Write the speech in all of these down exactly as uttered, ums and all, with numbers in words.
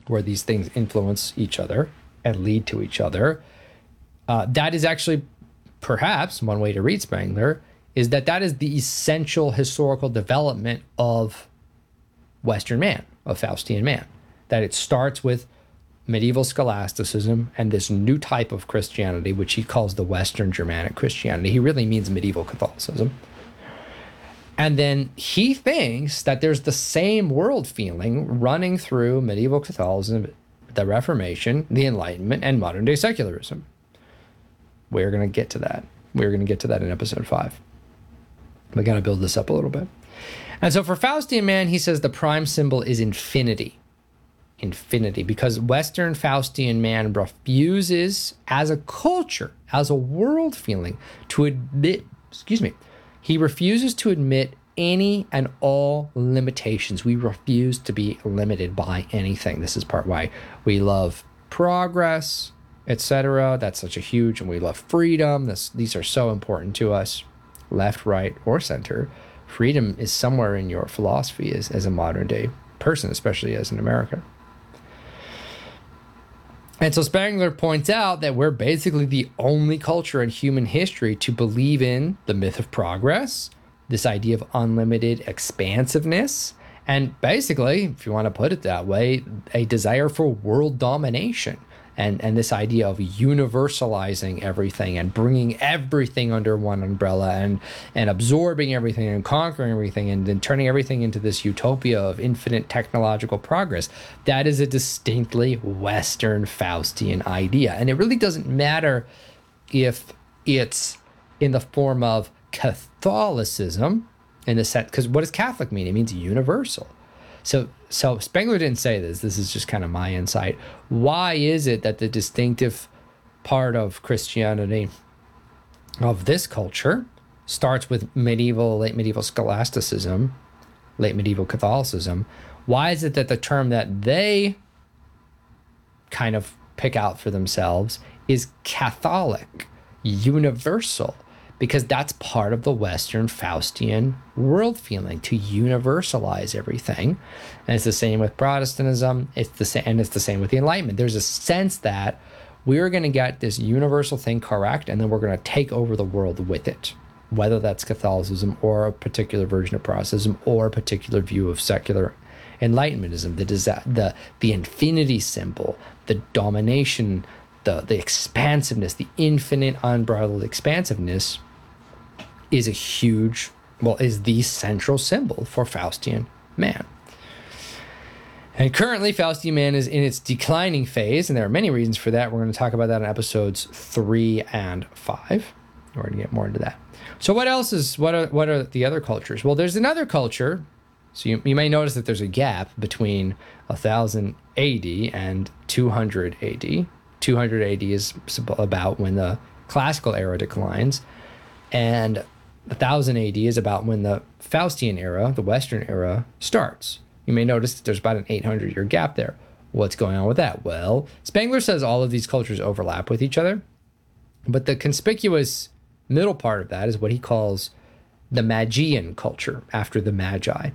where these things influence each other and lead to each other, uh, that is actually perhaps one way to read Spengler is that that is the essential historical development of Western man, of Faustian man, that it starts with medieval scholasticism and this new type of Christianity, which he calls the Western Germanic Christianity. He really means medieval Catholicism. And then he thinks that there's the same world feeling running through medieval Catholicism, the Reformation, the Enlightenment, and modern day secularism. We're going to get to that. We're going to get to that in episode five. We got to build this up a little bit. And so for Faustian man, he says the prime symbol is infinity. Infinity, because Western Faustian man refuses as a culture, as a world feeling, to admit, excuse me, he refuses to admit any and all limitations. We refuse to be limited by anything. This is part why we love progress, et cetera. That's such a huge, and we love freedom. This, these are so important to us, left, right, or center. Freedom is somewhere in your philosophy as, as a modern day person, especially as an American. And so Spengler points out that we're basically the only culture in human history to believe in the myth of progress, this idea of unlimited expansiveness, and basically, if you want to put it that way, a desire for world domination. And, and this idea of universalizing everything and bringing everything under one umbrella and, and absorbing everything and conquering everything and then turning everything into this utopia of infinite technological progress. That is a distinctly Western Faustian idea. And it really doesn't matter if it's in the form of Catholicism, in the sense, because what does Catholic mean? It means universal. So, so Spengler didn't say this. This is just kind of my insight. Why is it that the distinctive part of Christianity of this culture starts with medieval, late medieval scholasticism, late medieval Catholicism? Why is it that the term that they kind of pick out for themselves is Catholic, universal? Because that's part of the Western Faustian world feeling, to universalize everything. And it's the same with Protestantism. It's the same, and it's the same with the Enlightenment. There's a sense that we're going to get this universal thing correct, and then we're going to take over the world with it, whether that's Catholicism or a particular version of Protestantism or a particular view of secular Enlightenmentism. The the the infinity symbol, the domination, the the expansiveness, the infinite, unbridled expansiveness is a huge, well, is the central symbol for Faustian man. And currently, Faustian man is in its declining phase, and there are many reasons for that. We're going to talk about that in episodes three and five. We're going to get more into that. So what else is, what are, what are the other cultures? Well, there's another culture. So you, you may notice that there's a gap between one thousand A D and two hundred A D. two hundred A D is about when the classical era declines, and one thousand A D is about when the Faustian era, the Western era, starts. You may notice that there's about an eight hundred year gap there. What's going on with that? Well, Spengler says all of these cultures overlap with each other, but the conspicuous middle part of that is what he calls the Magian culture, after the Magi.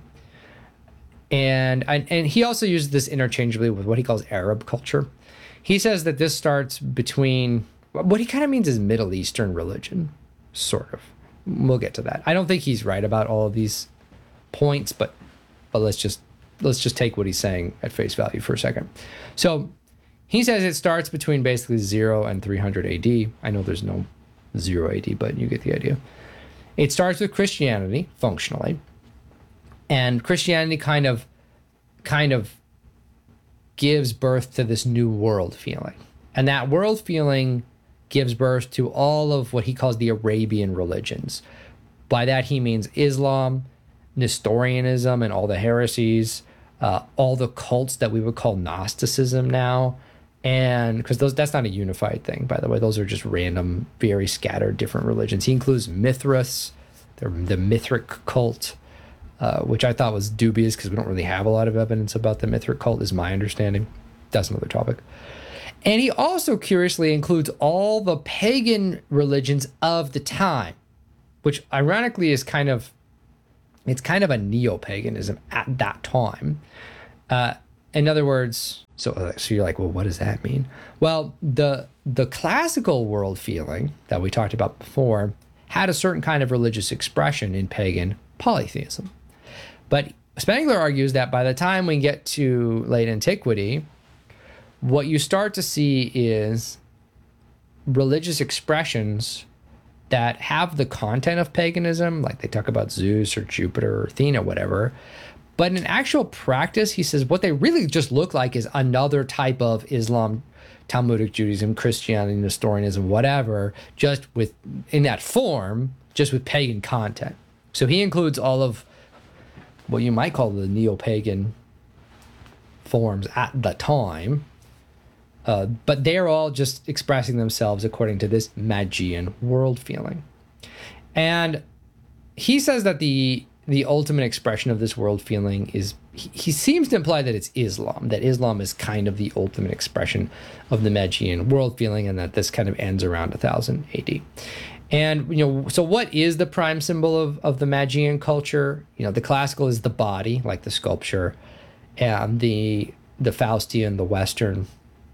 And, and, and he also uses this interchangeably with what he calls Arab culture. He says that this starts between, what he kind of means is Middle Eastern religion, sort of. We'll get to that. I don't think he's right about all of these points, but but let's just let's just take what he's saying at face value for a second. So he says it starts between basically zero and three hundred A D. I know there's no zero A D, but you get the idea. It starts with Christianity, functionally, and Christianity kind of kind of gives birth to this new world feeling. And that world feeling gives birth to all of what he calls the Arabian religions. By that he means Islam, Nestorianism and all the heresies, uh, all the cults that we would call Gnosticism now. And because those that's not a unified thing, by the way. Those are just random, very scattered different religions. He includes Mithras, the, the Mithric cult, uh, which I thought was dubious because we don't really have a lot of evidence about the Mithric cult, is my understanding. That's another topic. And he also curiously includes all the pagan religions of the time, which ironically is kind of, it's kind of a neo-paganism at that time. Uh, in other words, so so you're like, well, what does that mean? Well, the the classical world feeling that we talked about before had a certain kind of religious expression in pagan polytheism. But Spengler argues that by the time we get to late antiquity, what you start to see is religious expressions that have the content of paganism, like they talk about Zeus or Jupiter or Athena, whatever. But in actual practice, he says what they really just look like is another type of Islam, Talmudic Judaism, Christianity, Nestorianism, whatever, just with, in that form, just with pagan content. So he includes all of what you might call the neo-pagan forms at the time, uh, but they're all just expressing themselves according to this Magian world feeling. And he says that the the ultimate expression of this world feeling is, he, he seems to imply that it's Islam, that Islam is kind of the ultimate expression of the Magian world feeling, and that this kind of ends around one thousand A D. And, you know, so what is the prime symbol of, of the Magian culture? You know, the classical is the body, like the sculpture, and the the Faustian, the Western,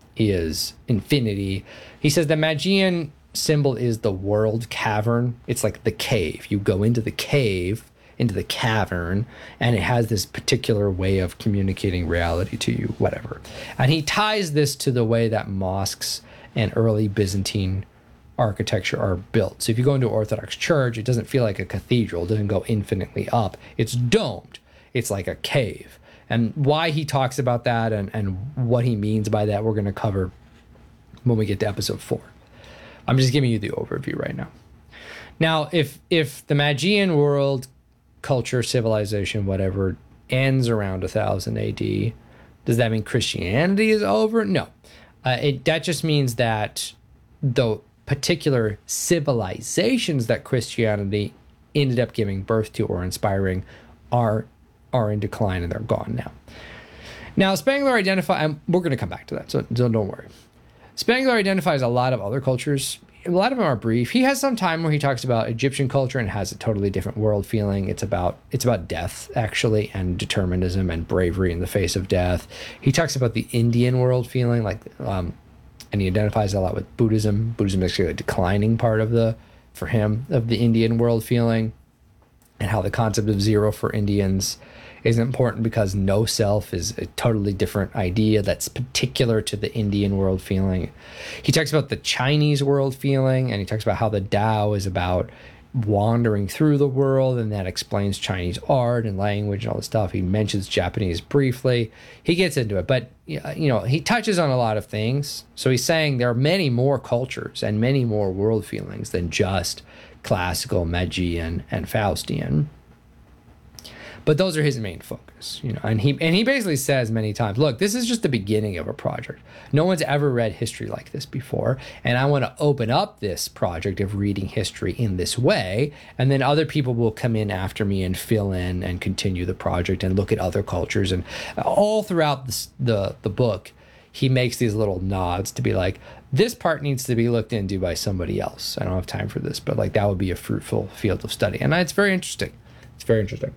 is infinity. He says the Magian symbol is the world cavern. It's like the cave. You go into the cave, into the cavern, and it has this particular way of communicating reality to you, whatever. And he ties this to the way that mosques and early Byzantine architecture are built. So if you go into an Orthodox church, it doesn't feel like a cathedral. It doesn't go infinitely up. It's domed. It's like a cave. And why he talks about that and, and what he means by that, we're going to cover when we get to episode four. I'm just giving you the overview right now. Now, if if the Magian world, culture, civilization, whatever, ends around one thousand A D, does that mean Christianity is over? No. Uh, it that just means that the particular civilizations that Christianity ended up giving birth to or inspiring are are in decline, and they're gone now. Now, Spengler identifies, and we're going to come back to that, so, so don't worry. Spengler identifies a lot of other cultures. A lot of them are brief. He has some time where he talks about Egyptian culture and has a totally different world feeling. It's about it's about death, actually, and determinism and bravery in the face of death. He talks about the Indian world feeling, like, um, and he identifies a lot with Buddhism. Buddhism is actually a declining part of the, for him, of the Indian world feeling, and how the concept of zero for Indians is important because no self is a totally different idea that's particular to the Indian world feeling. He talks about the Chinese world feeling, and he talks about how the Tao is about wandering through the world, and that explains Chinese art and language and all this stuff. He mentions Japanese briefly. He gets into it, but you know, he touches on a lot of things. So he's saying there are many more cultures and many more world feelings than just classical, Magian, and Faustian. But those are his main focus, you know. And he and he basically says many times, look, this is just the beginning of a project. No one's ever read history like this before, and I want to open up this project of reading history in this way, and then other people will come in after me and fill in and continue the project and look at other cultures. And all throughout this, the the book, he makes these little nods to be like, this part needs to be looked into by somebody else. I don't have time for this, but like that would be a fruitful field of study. And it's very interesting. It's very interesting.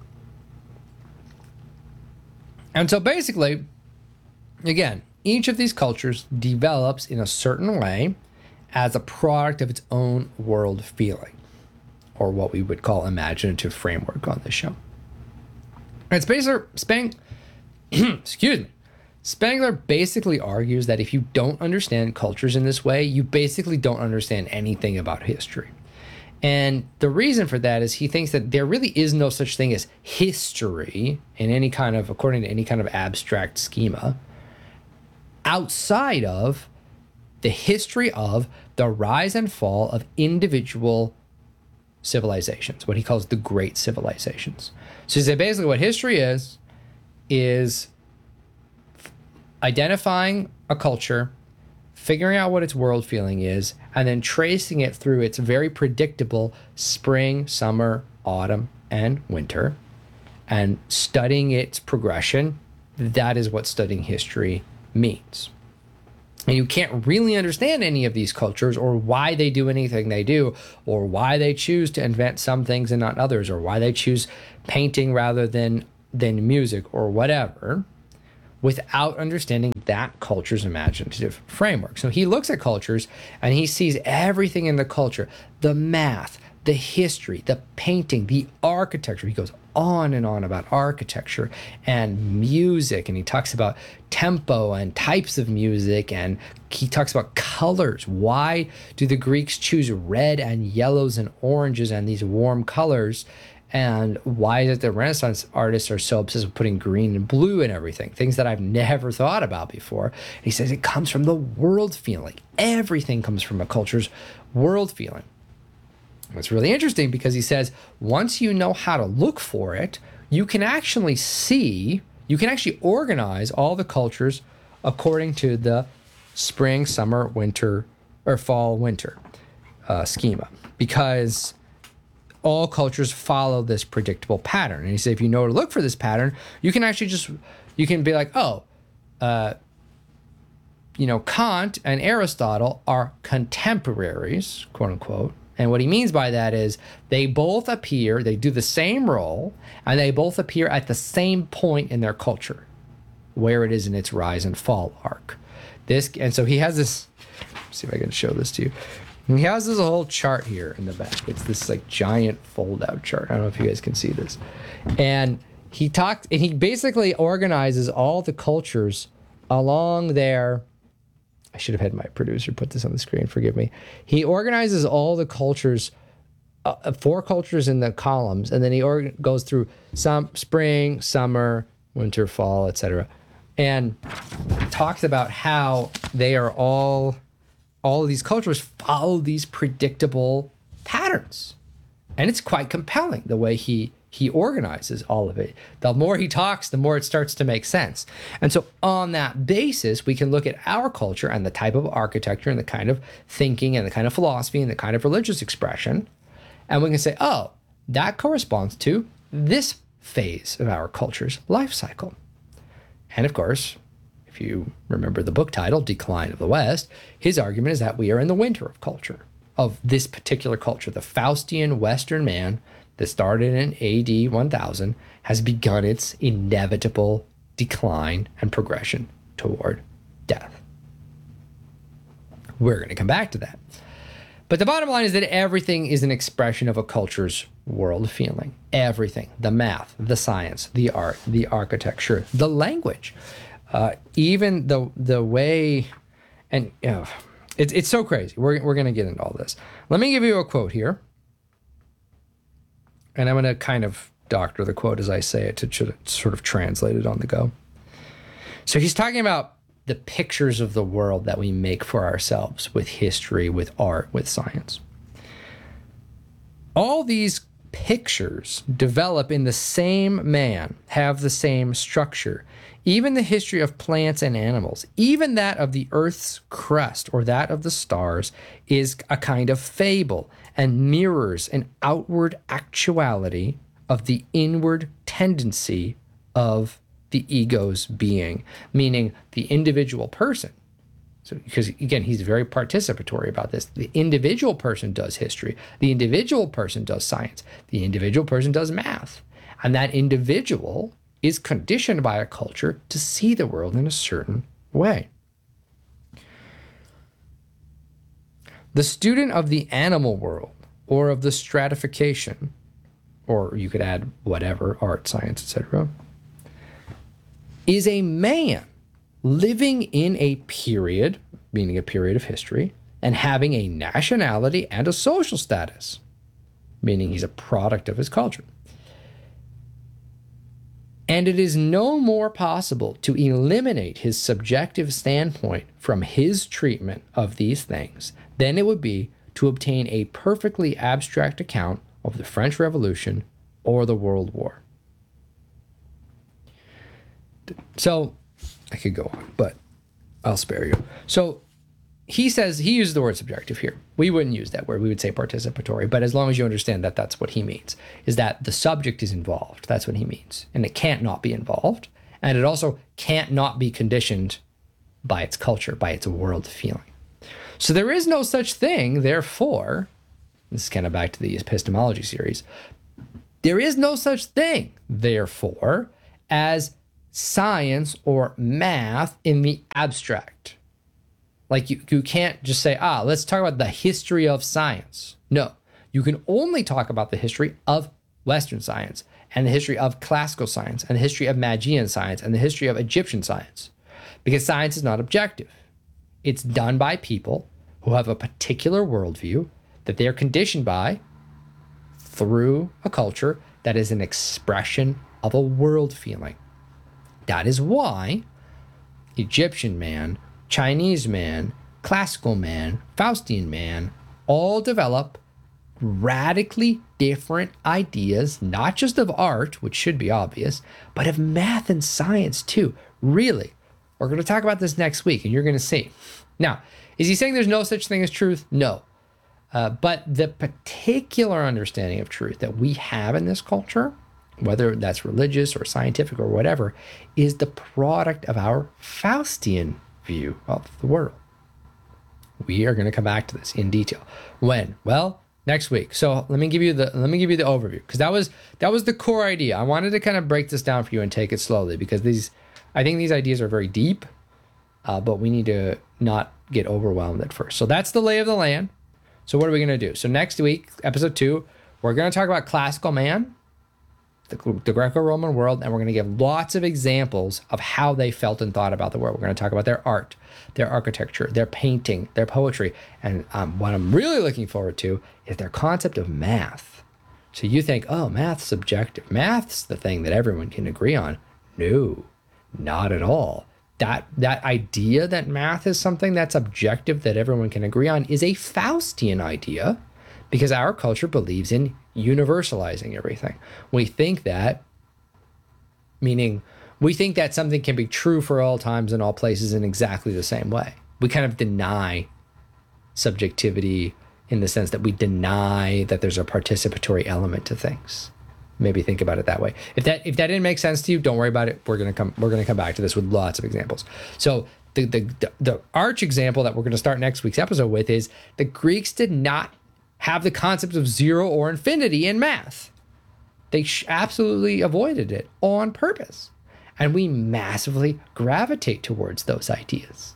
And so basically, again, each of these cultures develops in a certain way as a product of its own world feeling, or what we would call imaginative framework on this show. And Spengler, Speng, excuse me, Spengler basically argues that if you don't understand cultures in this way, you basically don't understand anything about history. And the reason for that is he thinks that there really is no such thing as history in any kind of, according to any kind of abstract schema, outside of the history of the rise and fall of individual civilizations, what he calls the great civilizations. So he said basically what history is, is identifying a culture, figuring out what its world feeling is, and then tracing it through its very predictable spring, summer, autumn, and winter, and studying its progression. That is what studying history means. And you can't really understand any of these cultures or why they do anything they do, or why they choose to invent some things and not others, or why they choose painting rather than, than music or whatever, without understanding that culture's imaginative framework. So he looks at cultures and he sees everything in the culture, the math, the history, the painting, the architecture. He goes on and on about architecture and music, and he talks about tempo and types of music, and he talks about colors. Why do the Greeks choose red and yellows and oranges and these warm colors? And why is it that Renaissance artists are so obsessed with putting green and blue in everything? Things that I've never thought about before. And he says it comes from the world feeling. Everything comes from a culture's world feeling. It's really interesting because he says once you know how to look for it, you can actually see, you can actually organize all the cultures according to the spring, summer, winter, or fall, winter uh, schema. Because all cultures follow this predictable pattern. And he said, if you know to look for this pattern, you can actually just, you can be like, oh, uh, you know, Kant and Aristotle are contemporaries, quote unquote. And what he means by that is they both appear, they do the same role, and they both appear at the same point in their culture, where it is in its rise and fall arc. This, and so he has this, let's see if I can show this to you. And he has this whole chart here in the back. It's this like giant fold-out chart. I don't know if you guys can see this. And he talked, and he basically organizes all the cultures along their, I should have had my producer put this on the screen, forgive me. He organizes all the cultures, uh, four cultures in the columns, and then he org- goes through some spring, summer, winter, fall, et cetera, and talks about how they are all, all of these cultures follow these predictable patterns. And it's quite compelling the way he he organizes all of it. The more he talks, the more it starts to make sense. And so on that basis, we can look at our culture and the type of architecture and the kind of thinking and the kind of philosophy and the kind of religious expression. And we can say, oh, that corresponds to this phase of our culture's life cycle. And of course, if you remember the book title, Decline of the West, his argument is that we are in the winter of culture, of this particular culture. The Faustian Western man that started in A D one thousand has begun its inevitable decline and progression toward death. We're going to come back to that. But the bottom line is that everything is an expression of a culture's world feeling. Everything. The math, the science, the art, the architecture, the language, uh, even the the way, and you know, it's it's so crazy. We're we're going to get into all this. Let me give you a quote here. And I'm going to kind of doctor the quote as I say it to sort of translate it on the go. So he's talking about the pictures of the world that we make for ourselves with history, with art, with science. All these pictures develop in the same man, have the same structure. Even the history of plants and animals, even that of the Earth's crust or that of the stars, is a kind of fable and mirrors an outward actuality of the inward tendency of the ego's being, meaning the individual person. So, because again, he's very participatory about this. The individual person does history. The individual person does science. The individual person does math. And that individual is conditioned by a culture to see the world in a certain way. The student of the animal world or of the stratification, or you could add whatever, art, science, et cetera, is a man living in a period, meaning a period of history, and having a nationality and a social status, meaning he's a product of his culture. And it is no more possible to eliminate his subjective standpoint from his treatment of these things than it would be to obtain a perfectly abstract account of the French Revolution or the World War. So, I could go on, but I'll spare you. So, he says, he uses the word subjective here. We wouldn't use that word. We would say participatory. But as long as you understand that that's what he means, is that the subject is involved. That's what he means. And it can't not be involved. And it also can't not be conditioned by its culture, by its world feeling. So there is no such thing, therefore, this is kind of back to the epistemology series, there is no such thing, therefore, as science or math in the abstract. Like you, you can't just say, ah, let's talk about the history of science. No, you can only talk about the history of Western science and the history of classical science and the history of Magian science and the history of Egyptian science, because science is not objective. It's done by people who have a particular worldview that they are conditioned by through a culture that is an expression of a world feeling. That is why Egyptian man, Chinese man, classical man, Faustian man all develop radically different ideas, not just of art, which should be obvious, but of math and science too. Really. We're going to talk about this next week, and you're going to see. Now, is he saying there's no such thing as truth? No. Uh, but the particular understanding of truth that we have in this culture, whether that's religious or scientific or whatever, is the product of our Faustian view of the world. We are going to come back to this in detail. When? Well, next week. So let me give you the let me give you the overview, because that was that was the core idea. I wanted to kind of break this down for you and take it slowly, because these I think these ideas are very deep, uh, but we need to not get overwhelmed at first. So that's the lay of the land. So what are we going to do? So next week, episode two, we're going to talk about classical man, the, the Greco-Roman world, and we're going to give lots of examples of how they felt and thought about the world. We're going to talk about their art, their architecture, their painting, their poetry. And um, what I'm really looking forward to is their concept of math. So you think, oh, math's subjective. Math's the thing that everyone can agree on. No, not at all. That, that idea that math is something that's objective that everyone can agree on is a Faustian idea, because our culture believes in universalizing everything. We think that, meaning we think that something can be true for all times and all places in exactly the same way. We kind of deny subjectivity in the sense that we deny that there's a participatory element to things. Maybe think about it that way. If that if that didn't make sense to you, don't worry about it. We're gonna come we're gonna come back to this with lots of examples. So the the the, the arch example that we're gonna start next week's episode with is the Greeks did not have the concept of zero or infinity in math. They sh- absolutely avoided it on purpose, and we massively gravitate towards those ideas.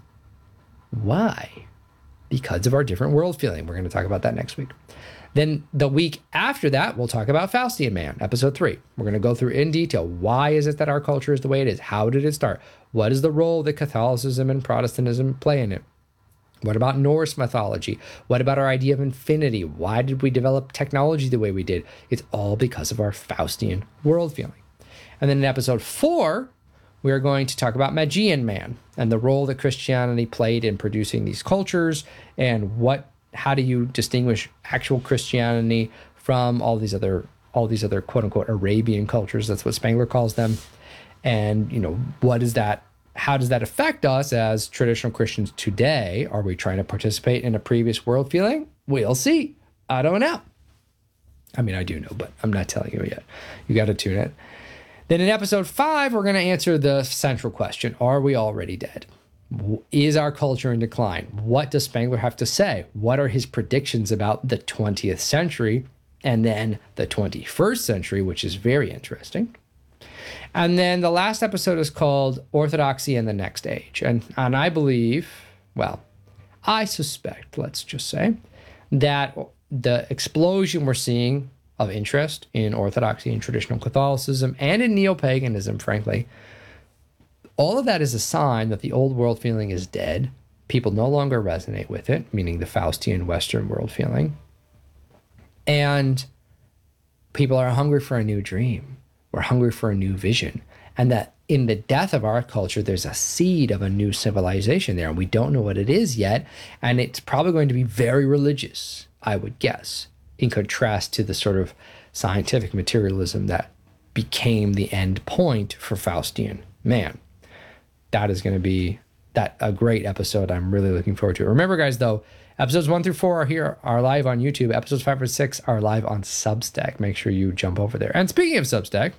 Why? Because of our different world feeling. We're going to talk about that next week. Then the week after that, we'll talk about Faustian man, episode three. We're going to go through in detail. Why is it that our culture is the way it is? How did it start? What is the role that Catholicism and Protestantism play in it? What about Norse mythology? What about our idea of infinity? Why did we develop technology the way we did? It's all because of our Faustian world feeling. And then in episode four, we are going to talk about Magian man and the role that Christianity played in producing these cultures, and what how do you distinguish actual Christianity from all these other all these other quote unquote Arabian cultures? That's what Spengler calls them. And you know, what is that? How does that affect us as traditional Christians today? Are we trying to participate in a previous world feeling? We'll see. I don't know. I mean, I do know, but I'm not telling you yet. You got to tune in. Then in episode five, we're going to answer the central question. Are we already dead? Is our culture in decline? What does Spengler have to say? What are his predictions about the twentieth century and then the twenty-first century, which is very interesting. And then the last episode is called Orthodoxy and the Next Age. And, and I believe, well, I suspect, let's just say, that the explosion we're seeing of interest in Orthodoxy and traditional Catholicism and in neo-paganism, frankly, all of that is a sign that the old world feeling is dead. People no longer resonate with it, meaning the Faustian Western world feeling. And people are hungry for a new dream. We're hungry for a new vision. And that in the death of our culture, there's a seed of a new civilization there, and we don't know what it is yet. And it's probably going to be very religious, I would guess, in contrast to the sort of scientific materialism that became the end point for Faustian man. That is going to be that a great episode. I'm really looking forward to it. Remember, guys, though, episodes one through four are here, are live on YouTube. Episodes five and six are live on Substack. Make sure you jump over there. And speaking of Substack,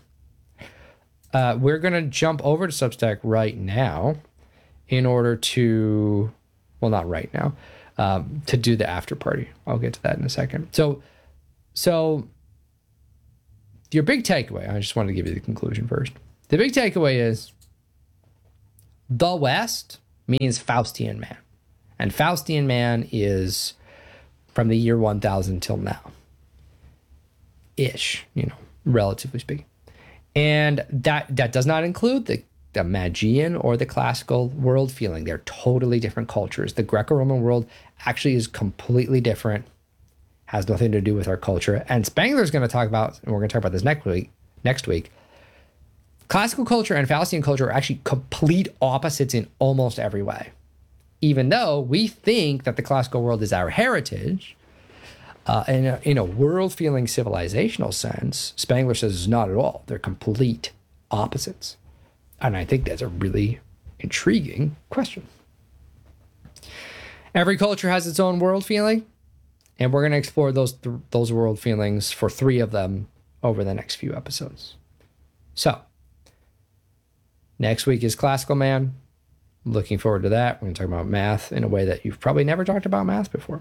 uh, we're going to jump over to Substack right now in order to, well, not right now, um, to do the after party. I'll get to that in a second. So, so your big takeaway, I just wanted to give you the conclusion first. The big takeaway is The West means Faustian man. And Faustian man is from the year one thousand till now. Ish, you know, relatively speaking. And that that does not include the, the Magian or the classical world feeling. They're totally different cultures. The Greco-Roman world actually is completely different, has nothing to do with our culture. And Spangler's going to talk about, and we're going to talk about this next week, next week, classical culture and Faustian culture are actually complete opposites in almost every way. Even though we think that the classical world is our heritage, uh, in, a, in a world-feeling civilizational sense, Spangler says it's not at all. They're complete opposites. And I think that's a really intriguing question. Every culture has its own world feeling, and we're going to explore those, th- those world feelings for three of them over the next few episodes. So, next week is Classical Man. Looking forward to that. We're going to talk about math in a way that you've probably never talked about math before.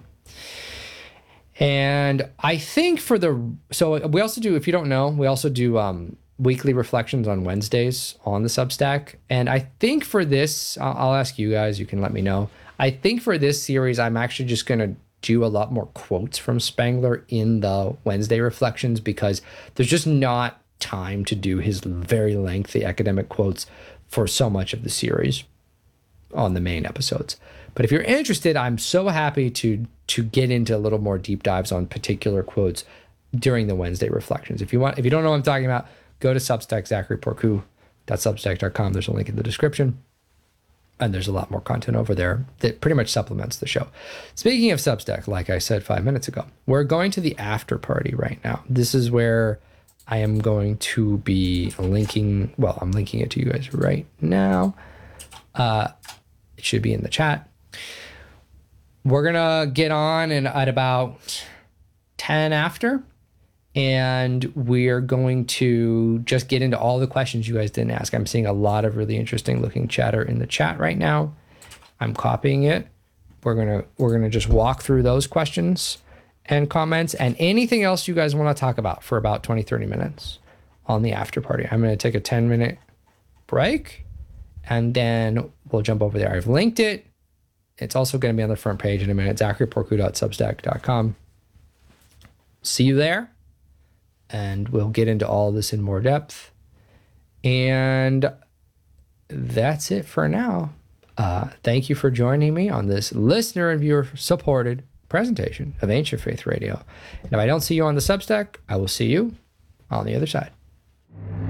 And I think for the, so we also do, if you don't know, we also do um, weekly reflections on Wednesdays on the Substack. And I think for this, I'll, I'll ask you guys, you can let me know. I think for this series, I'm actually just going to do a lot more quotes from Spangler in the Wednesday reflections because there's just not time to do his very lengthy academic quotes for so much of the series on the main episodes. But if you're interested, I'm so happy to to get into a little more deep dives on particular quotes during the Wednesday reflections. If you want, if you don't know what I'm talking about, go to Substack, zachary porcu dot substack dot com. There's a link in the description. And there's a lot more content over there that pretty much supplements the show. Speaking of Substack, like I said five minutes ago, we're going to the after party right now. This is where I am going to be linking, well, I'm linking it to you guys right now. Uh, it should be in the chat. We're going to get on in, at about ten after, and we're going to just get into all the questions you guys didn't ask. I'm seeing a lot of really interesting looking chatter in the chat right now. I'm copying it. We're going to we're going to just walk through those questions and comments and anything else you guys want to talk about for about twenty, thirty minutes on the after party. I'm going to take a ten minute break and then we'll jump over there. I've linked it. It's also going to be on the front page in a minute, zachary porcu dot substack dot com. See you there. And we'll get into all of this in more depth. And that's it for now. Uh, thank you for joining me on this listener and viewer supported presentation of Ancient Faith Radio. And if I don't see you on the Substack, I will see you on the other side.